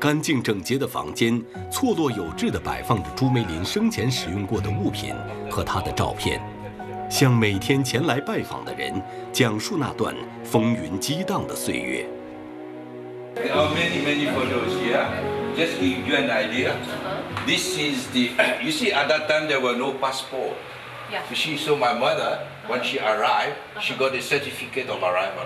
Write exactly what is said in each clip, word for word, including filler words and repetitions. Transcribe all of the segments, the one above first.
干净整洁的房间，错落有致地摆放着朱梅林生前使用过的物品和她的照片，向每天前来拜访的人讲述那段风云激荡的岁月。 There are many, many photos here. Just give you an idea. This is the. You see, at that time there were no passport. Yeah. You see, so my mother, when she arrived, she got a certificate of arrival.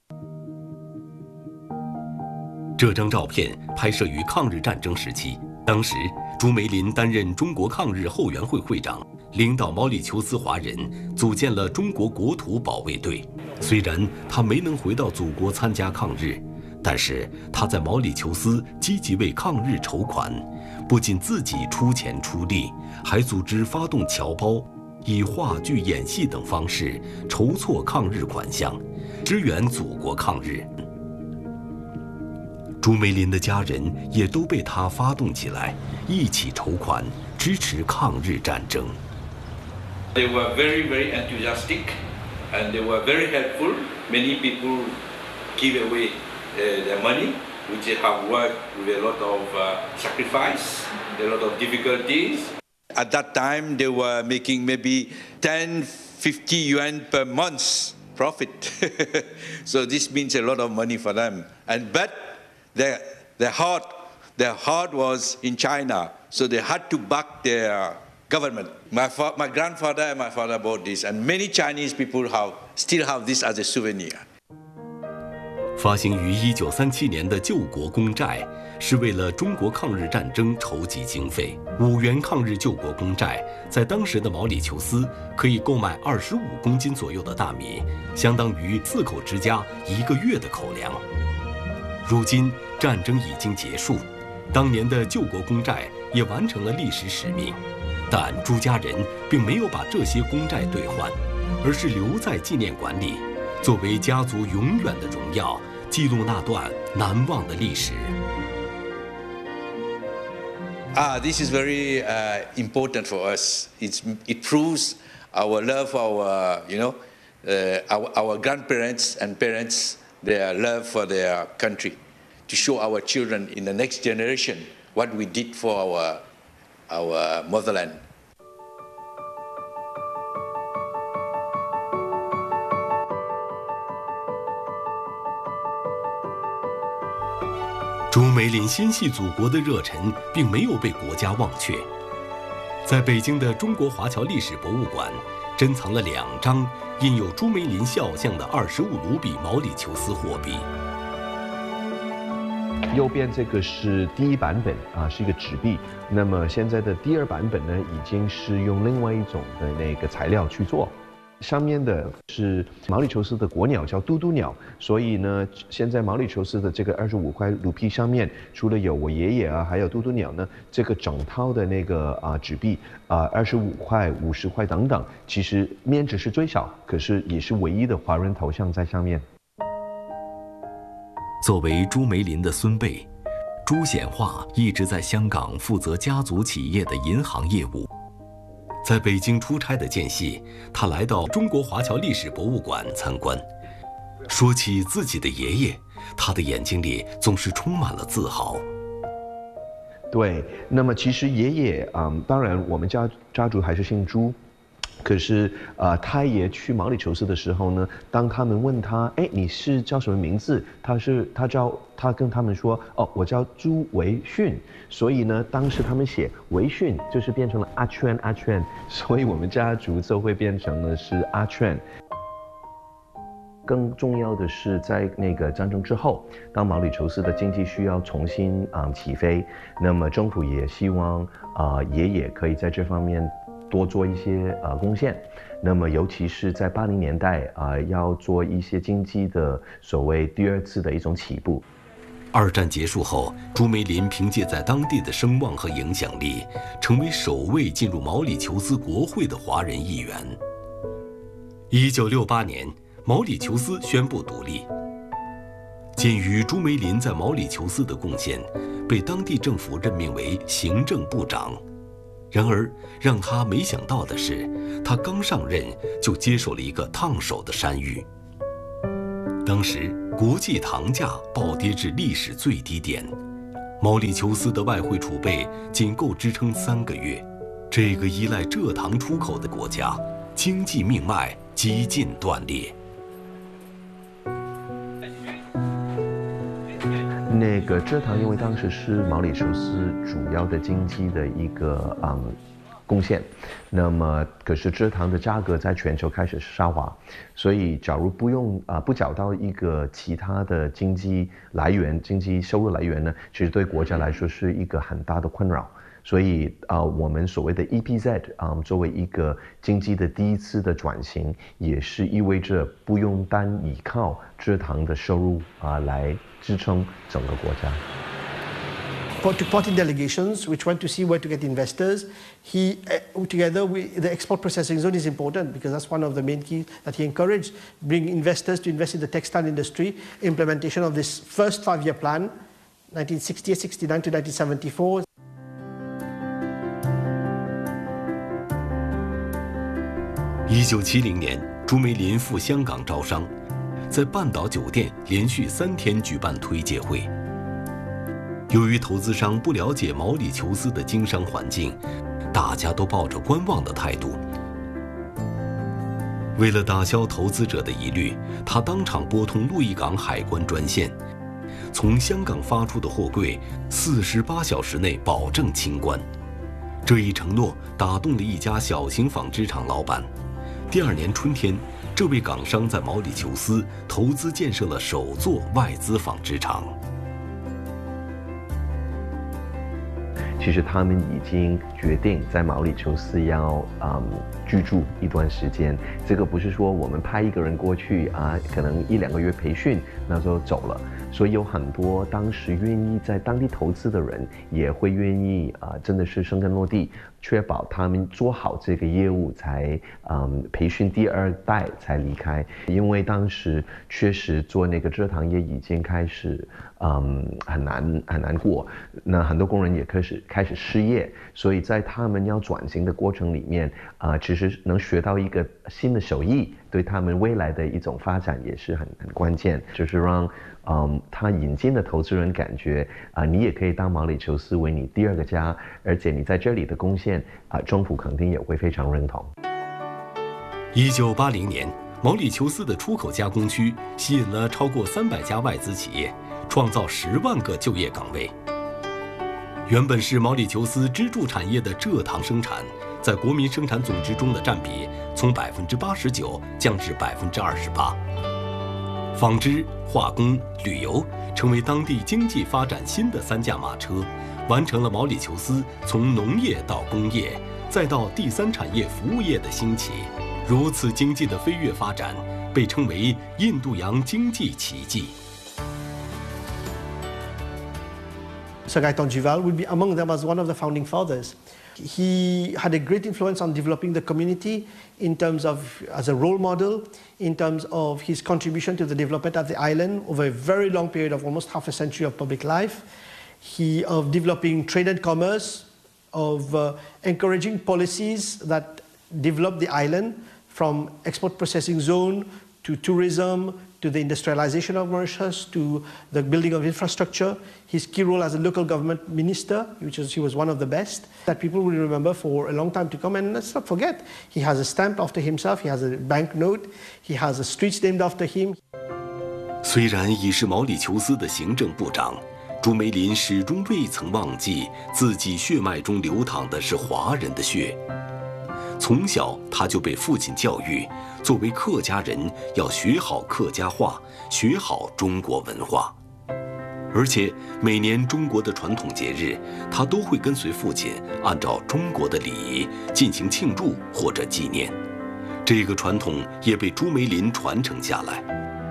这张照片拍摄于抗日战争时期，当时朱梅林担任中国抗日后援会会长，领导毛里求斯华人组建了中国国土保卫队。虽然他没能回到祖国参加抗日，但是他在毛里求斯积极为抗日筹款，不仅自己出钱出力，还组织发动侨胞，以话剧、演戏等方式筹措抗日款项，支援祖国抗日。朱梅林的家人也都被他发动起来，一起筹款支持抗日战争。 They were very, very enthusiastic, and they were very helpful. Many people give away uh, their money, which they have worked with a lot of uh, sacrifice, a lot of difficulties. At that time, they were making maybe ten, fifty yuan per month profit. So this means a lot of money for them. And but their their heart their heart was in China, so they had to back their government. My fa my grandfather and my father bought this, and many Chinese people have still have this as a souvenir. 发行于一九三七年的救国公债，是为了中国抗日战争筹集经费。五元抗日救国公债在当时的毛里求斯可以购买二十五公斤左右的大米，相当于四口之家一个月的口粮。如今战争已经结束，当年的救国公债也完成了历史使命，但朱家人并没有把这些公债兑换，而是留在纪念馆里，作为家族永远的荣耀，记录那段难忘的历史。 Ah, this is very uh, important for us. It's, it proves our love for our, you know, uh, our, our grandparents and parents, their love for their country, to show our children in the next generation what we did for our, our motherland. 朱梅林心系祖国的热忱并没有被国家忘却。在北京的中国华侨历史博物馆，珍藏了两张印有朱梅林肖像的二十五卢比毛里求斯货币。 右边这个是第一版本啊，是一个纸币。那么现在的第二版本呢，已经是用另外一种的那个材料去做。上面的是毛里求斯的国鸟，叫嘟嘟鸟。所以呢，现在毛里求斯的这个二十五块卢比上面，除了有我爷爷啊，还有嘟嘟鸟呢，这个整套的那个啊纸币啊，二十五块、五十块等等，其实面值是最小，可是也是唯一的华人头像在上面。 作为朱梅林的孙辈，朱显化一直在香港负责家族企业的银行业务。在北京出差的间隙，他来到中国华侨历史博物馆参观。说起自己的爷爷，他的眼睛里总是充满了自豪。 对，那么其实爷爷，嗯，当然我们家家族还是姓朱。可是，呃，他爷去毛里求斯的时候呢，当他们问他，哎，你是叫什么名字？他是他叫他跟他们说，哦，我叫朱维训。所以呢，当时他们写维训，就是变成了阿圈阿圈，所以我们家族就会变成了是阿圈。更重要的是，在那个战争之后，当毛里求斯的经济需要重新啊、嗯、起飞，那么政府也希望啊、呃、爷爷可以在这方面多做一些呃贡献，那么尤其是在八零年代啊、呃，要做一些经济的所谓第二次的一种起步。 二战结束后，朱梅林凭借在当地的声望和影响力，成为首位进入毛里求斯国会的华人议员。一九六八年，毛里求斯宣布独立。鉴于朱梅林在毛里求斯的贡献，被当地政府任命为行政部长。然而，让他没想到的是，他刚上任就接受了一个烫手的山芋。当时，国际糖价暴跌至历史最低点， 毛里求斯的外汇储备仅够支撑三个月，这个依赖蔗糖出口的国家，经济命脉几近断裂。 那个蔗糖，因为当时是毛里求斯主要的经济的一个嗯贡献，那么可是蔗糖的价格在全球开始下滑，所以假如不用啊、呃、不找到一个其他的经济来源、经济收入来源呢，其实对国家来说是一个很大的困扰。所以啊、呃，我们所谓的 E P Z 啊、呃，作为一个经济的第一次的转型，也是意味着不用单依靠蔗糖的收入啊、呃、来支撑整个国家。 To party delegations which went to see where to get investors. He, uh, together with the export processing zone is important because that's one of the main keys that he encouraged, bring investors to invest in the textile industry, implementation of this first five-year plan, nineteen sixty-eight sixty-nine to nineteen seventy-four. 一九七零年，朱梅林赴香港招商，在半岛酒店连续三天举办推介会。由于投资商不了解毛里求斯的经商环境，大家都抱着观望的态度。为了打消投资者的疑虑，他当场拨通路易港海关专线，从香港发出的货柜四十八小时内保证清关。这一承诺打动了一家小型纺织厂老板。第二年春天，这位港商在毛里求斯投资建设了首座外资纺织厂。 其实他们已经决定在毛里求斯要嗯居住一段时间，这个不是说我们派一个人过去啊，可能一两个月培训，那就走了。所以有很多当时愿意在当地投资的人，也会愿意啊，真的是生根落地，确保他们做好这个业务才嗯培训第二代才离开。因为当时确实做那个蔗糖业已经开始嗯很难很难过，那很多工人也开始开始失业，所以在他们要转型的过程里面啊、呃，其实能学到一个新的手艺，对他们未来的一种发展也是很很关键，就是让嗯他引进的投资人感觉啊、呃，你也可以当毛里求斯为你第二个家，而且你在这里的贡献啊、呃，政府肯定也会非常认同。 一九八零年，毛里求斯的出口加工区吸引了超过三百家外资企业，创造十万个就业岗位。原本是毛里求斯支柱产业的蔗糖生产，在国民生产总值中的占比从百分之八十九降至百分之二十八。纺织、化工、旅游成为当地经济发展新的三驾马车，完成了毛里求斯从农业到工业，再到第三产业服务业的兴起。如此经济的飞跃发展，被称为印度洋经济奇迹。 Sir Gaiton Jival would be among them as one of the founding fathers. He had a great influence on developing the community in terms of as a role model, in terms of his contribution to the development of the island over a very long period of almost half a century of public life. He of developing trade and commerce, of uh, encouraging policies that develop the island from export processing zone to tourism, to the industrialization of Mauritius, to the building of infrastructure. His key role as a local government minister, which is, he was one of the best, that people will remember for a long time to come. And let's not forget, he has a stamp after himself, he has a banknote, he has a streets named after him. 虽然已是毛里求斯的行政部长，朱梅林始终未曾忘记自己血脉中流淌的是华人的血。从小他就被父亲教育，作为客家人要学好客家话，学好中国文化。而且每年中国的传统节日，他都会跟随父亲按照中国的礼仪进行庆祝或者纪念。这个传统也被朱梅林传承下来。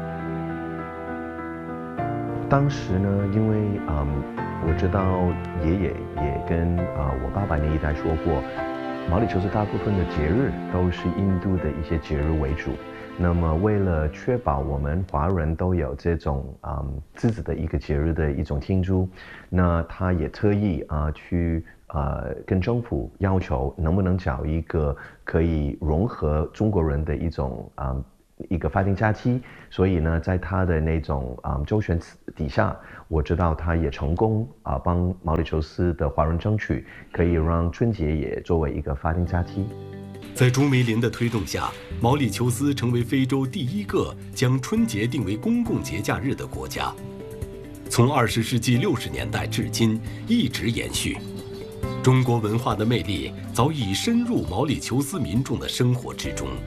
当时呢，因为嗯，我知道爷爷也跟啊、呃、我爸爸那一代说过。毛里求斯大部分的节日都是印度的一些节日为主，那么为了确保我们华人都有这种嗯自己的一个节日的一种庆祝，那他也特意啊、呃、去呃跟政府要求能不能找一个可以融合中国人的一种啊、呃、 一个法定假期，所以呢，在他的那种啊、嗯、周旋底下，我知道他也成功啊、呃、帮毛里求斯的华人争取，可以让春节也作为一个法定假期。 在朱梅林的推动下，毛里求斯成为非洲第一个将春节定为公共节假日的国家。从二十世纪六十年代至今一直延续。中国文化的魅力早已深入毛里求斯民众的生活之中。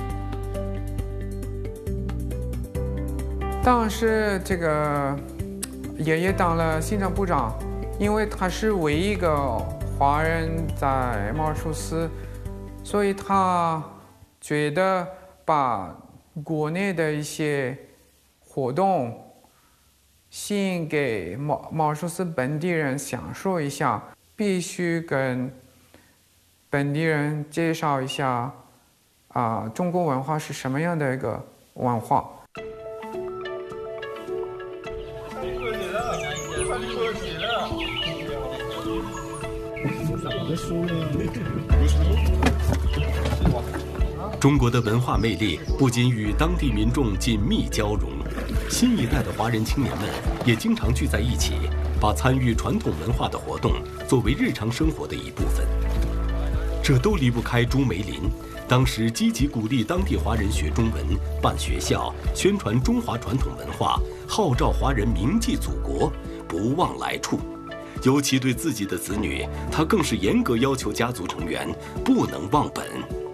当时这个爷爷当了行政部长，因为他是唯一一个华人在毛里求斯，所以他觉得把国内的一些活动吸引给毛毛里求斯本地人享受一下，必须跟本地人介绍一下啊、呃，中国文化是什么样的一个文化。 中国的文化魅力不仅与当地民众紧密交融，新一代的华人青年们也经常聚在一起，把参与传统文化的活动作为日常生活的一部分。这都离不开朱梅林当时积极鼓励当地华人学中文、办学校、宣传中华传统文化，号召华人铭记祖国，不忘来处。尤其对自己的子女，他更是严格要求家族成员不能忘本。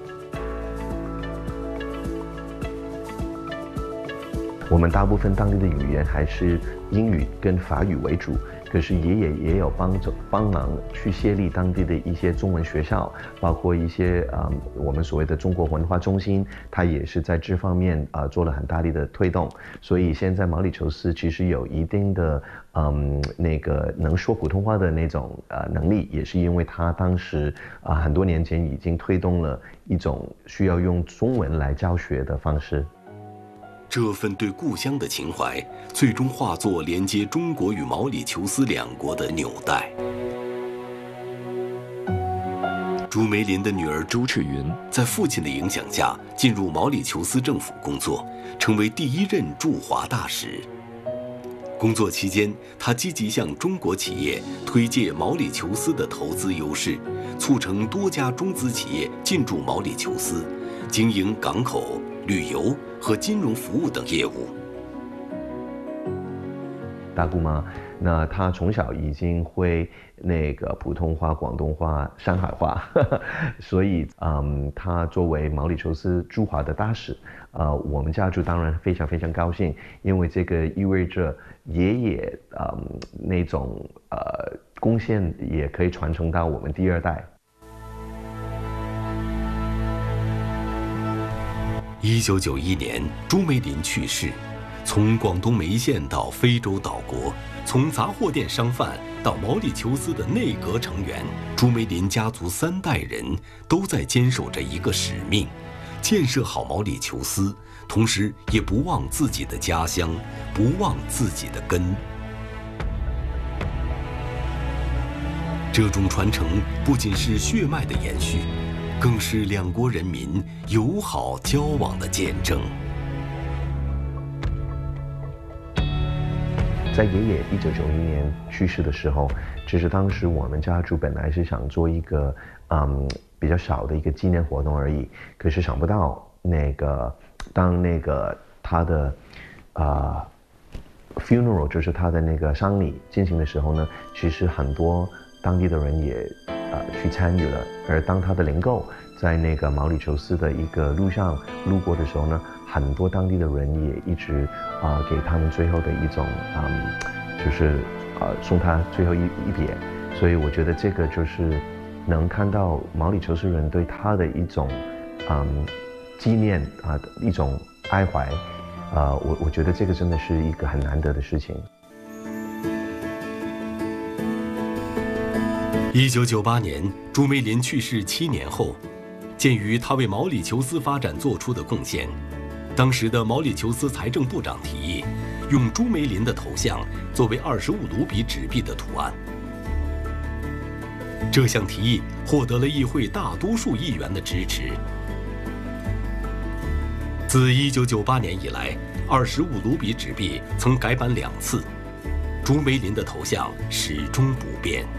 我们大部分当地的语言还是英语跟法语为主，可是爷爷也有帮着帮忙去设立当地的一些中文学校，包括一些啊、嗯、我们所谓的中国文化中心，他也是在这方面啊、呃、做了很大力的推动。所以现在毛里求斯其实有一定的嗯那个能说普通话的那种呃能力，也是因为他当时啊、呃、很多年前已经推动了一种需要用中文来教学的方式。 这份对故乡的情怀，最终化作连接中国与毛里求斯两国的纽带。朱梅林的女儿朱赤云在父亲的影响下，进入毛里求斯政府工作，成为第一任驻华大使。工作期间，她积极向中国企业推介毛里求斯的投资优势，促成多家中资企业进驻毛里求斯，经营港口、旅游和金融服务等业务。 大姑妈，那她从小已经会那个普通话、广东话、上海话，呵呵所以，嗯，她作为毛里求斯驻华的大使，呃，我们家族当然非常非常高兴，因为这个意味着爷爷，嗯，那种呃贡献也可以传承到我们第二代。 一九九一年，朱梅林去世。从广东梅县到非洲岛国，从杂货店商贩到毛里求斯的内阁成员，朱梅林家族三代人都在坚守着一个使命：建设好毛里求斯，同时也不忘自己的家乡，不忘自己的根。这种传承不仅是血脉的延续，更是两国人民友好交往的见证。 在爷爷一九九一年去世的时候，其实当时我们家族本来是想做一个嗯比较小的一个纪念活动而已，可是想不到那个当那个他的啊、呃、funeral 就是他的那个丧礼进行的时候呢，其实很多当地的人也呃去参与了，而当他的灵柩在那个毛里求斯的一个路上路过的时候呢，很多当地的人也一直啊、呃、给他们最后的一种嗯，就是呃送他最后一一瞥，所以我觉得这个就是能看到毛里求斯人对他的一种嗯纪念啊、呃、一种哀怀，啊、呃、我我觉得这个真的是一个很难得的事情。 一九九八年，朱梅林去世七年后，鉴于他为毛里求斯发展做出的贡献，当时的毛里求斯财政部长提议，用朱梅林的头像作为二十五卢比纸币的图案。这项提议获得了议会大多数议员的支持。 自一九九八年以来，二十五卢比纸币曾改版两次，朱梅林的头像始终不变。